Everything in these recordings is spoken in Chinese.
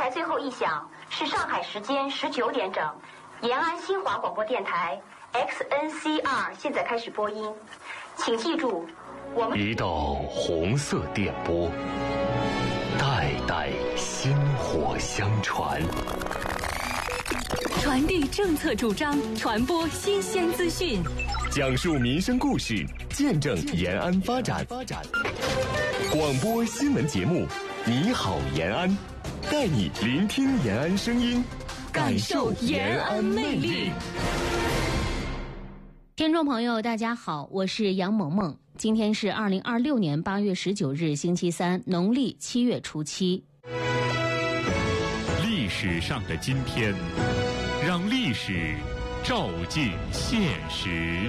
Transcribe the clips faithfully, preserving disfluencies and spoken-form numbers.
台最后一响是上海时间十九点整，延安新华广播电台 X N C R 现在开始播音，请记住，我们一道红色电波，代代薪火相传， 传递政策主张，传播新鲜资讯， 讲述民生故事，见证延安发展。广播新闻节目，你好延安，带你聆听延安声音，感受延安魅力。 听众朋友大家好，我是杨萌萌，今天是二零二六年八月十九日星期三，农历七月初七。 历史上的今天，让历史照进现实。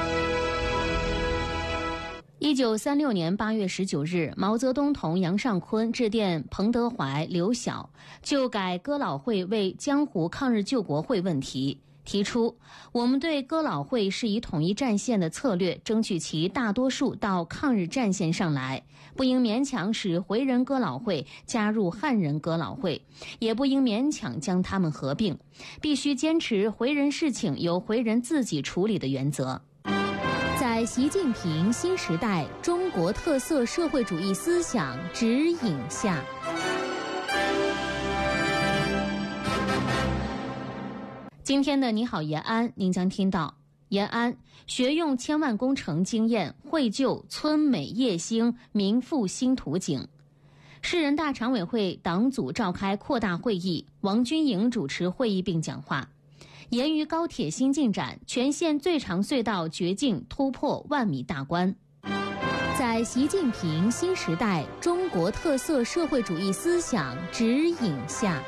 一九三六年八月十九日，毛泽东同杨尚昆致电彭德怀、刘晓，就改哥老会为江湖抗日救国会问题提出，我们对哥老会是以统一战线的策略，争取其大多数到抗日战线上来，不应勉强使回人哥老会加入汉人哥老会，也不应勉强将他们合并，必须坚持回人事情由回人自己处理的原则。在习近平新时代中国特色社会主义思想指引下，今天的你好延安，您将听到延安学用千万工程经验，绘就村美业兴、民富新图景。市人大常委会党组召开扩大会议，王军营主持会议并讲话。盐渝高铁新进展，全线最长隧道掘进突破万米大关。在习近平新时代中国特色社会主义思想指引下，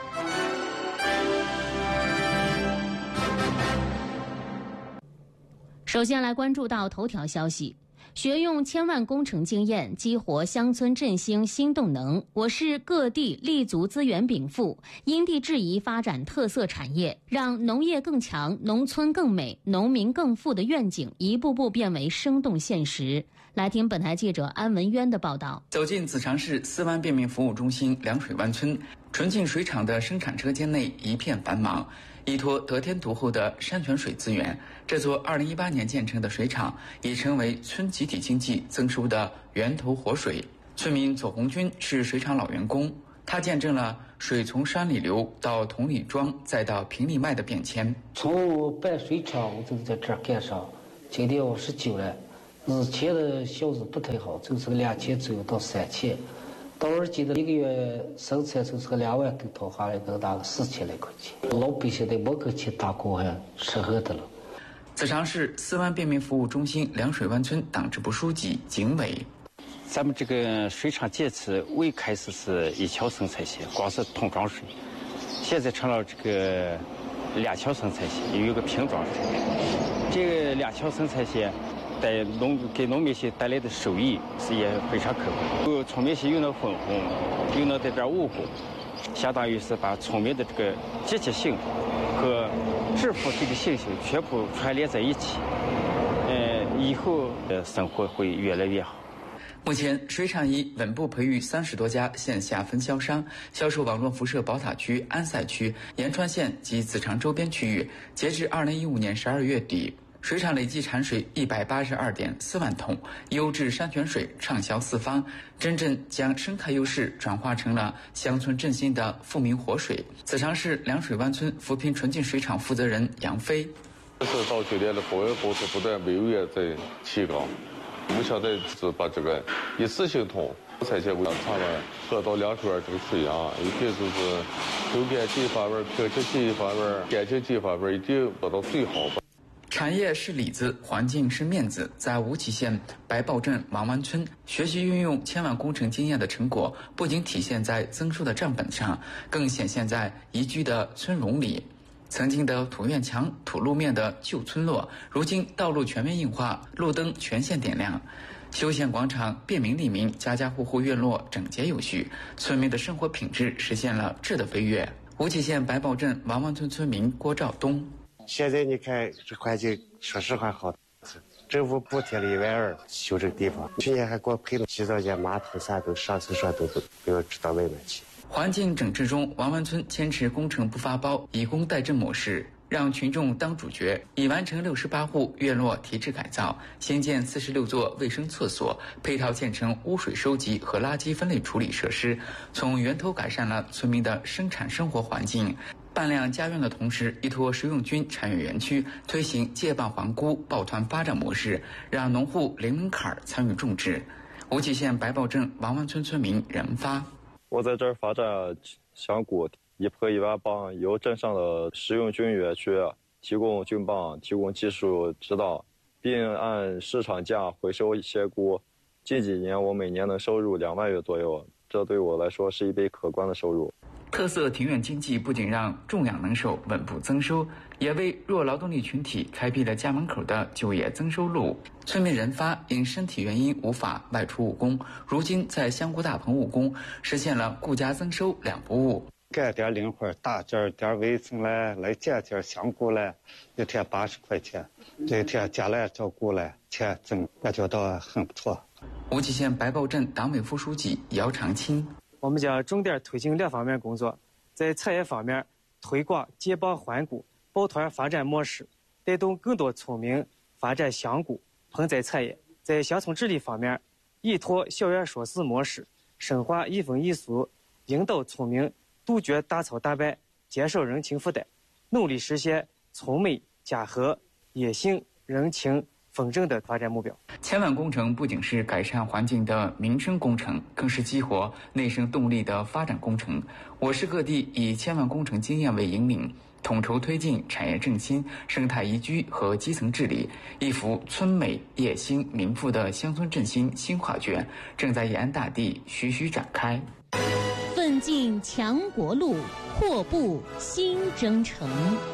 首先来关注到头条消息。学用千万工程经验，激活乡村振兴新动能。我市各地立足资源禀赋，因地制宜发展特色产业，让农业更强、农村更美、农民更富的愿景一步步变为生动现实。来听本台记者安文渊的报道。 走进子长市四湾便民服务中心凉水湾村，纯净水厂的生产车间内一片繁忙。依托得天独厚的山泉水资源，这座二零一八年建成的水厂已成为村集体经济增收的源头活水。村民左红军是水厂老员工，他见证了水从山里流到桶里装再到瓶里卖的变迁。 从办水厂我就在这儿干上，今年我十九了，以前的小日不太好，就是个两千左右到三千。到而今的一个月生产就是个两万根桃花来能拿个四千来块钱，老百姓的没个钱打工还适合的了。 子长市四湾便民服务中心凉水湾村党支部书记景伟， 咱们这个水厂建设未开始是一桥生产线，光是桶装水，现在成了这个两桥生产线，有一个瓶装水。这个两桥生产线带农给农民些带来的收益是也非常可观。有村民些有那分红，有那在这务工，相当于是把村民的这个积极性和致富这个信息全部串联在一起。呃，以后的生活会越来越好。 目前，水厂已稳步培育三十多家线下分销商，销售网络辐射宝塔区、安塞区、延川县及子长周边区域。截至二零一五年十二月底，水厂累计产水一百八十二点四万桶，优质山泉水畅销四方，真正将生态优势转化成了乡村振兴的富民活水。子长市凉水湾村扶贫纯净水厂负责人杨飞， 这是到酒店的保卫工作不断每个月在提高，我们现在是把这个一次性桶采集为厂的喝到凉水这个水啊，一定就是口感计法味、品质计法味、干净计法味，一定做到最好吧。 产业是里子，环境是面子。在吴起县白豹镇王湾村，学习运用千万工程经验的成果，不仅体现在增收的账本上，更显现在宜居的村容里。曾经的土院墙、土路面的旧村落，如今道路全面硬化，路灯全线点亮，休闲广场便民利民，家家户户院落整洁有序，村民的生活品质实现了质的飞跃。吴起县白豹镇王湾村村民郭兆东， 现在你看这环境，说实话好，政府补贴了一万二修这个地方，去年还给我赔了洗澡间、马桶啥都上厕所都都都要支到外面去。 环境整治中，王湾村坚持工程不发包、以工代赈模式，让群众当主角，已完成六十八户院落提质改造，新建四十六座卫生厕所，配套建成污水收集和垃圾分类处理设施，从源头改善了村民的生产生活环境。办亮家园的同时，依托食用菌产业园区，推行借棒还菇抱团发展模式，让农户零门槛参与种植。无极县白豹镇王湾村村民任发， 我在这儿发展香菇，一坡一万棒，由镇上的食用菌园区提供菌棒，提供技术指导，并按市场价回收鲜菇。近几年，我每年能收入两万元左右，这对我来说是一笔可观的收入。 特色庭院经济不仅让种养能手稳步增收，也为弱劳动力群体开辟了家门口的就业增收路。村民任发因身体原因无法外出务工，如今在香菇大棚务工，实现了顾家增收两不误。 干点零活，打点点卫生嘞，来捡点香菇嘞，一天八十块钱，这一天家来照顾嘞，钱挣感觉到很不错。 无极县白豹镇党委副书记姚长青。 我们将重点推进两方面工作，在产业方面推广借棒还菇抱团发展模式，带动更多村民发展香菇盆栽产业；在乡村治理方面，依托小院说事模式，深化一风一俗，引导村民杜绝大操大办，减少人情负担，努力实现村美家和野性人情风正的发展目标。 千万工程不仅是改善环境的民生工程，更是激活内生动力的发展工程。我市各地以千万工程经验为引领，统筹推进产业振兴、生态宜居和基层治理，一幅村美业兴民富的乡村振兴新画卷正在延安大地徐徐展开。 奋进强国路，阔步新征程。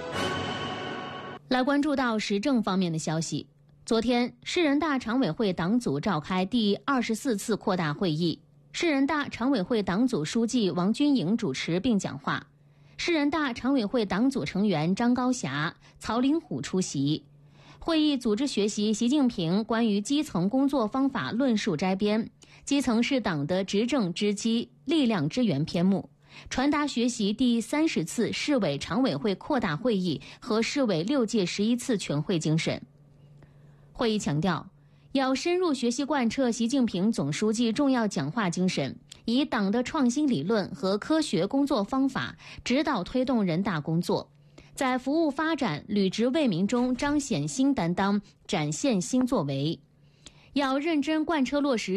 来关注到时政方面的消息。昨天，市人大常委会党组召开第二十四次扩大会议，市人大常委会党组书记王军营主持并讲话，市人大常委会党组成员张高霞、曹林虎出席。会议组织学习习近平关于基层工作方法论述摘编，基层是党的执政之基、力量之源篇目，传达学习第三十次市委常委会扩大会议和市委六届十一次全会精神。会议强调，要深入学习贯彻习近平总书记重要讲话精神，以党的创新理论和科学工作方法指导推动人大工作，在服务发展、履职为民中彰显新担当，展现新作为。要认真贯彻落实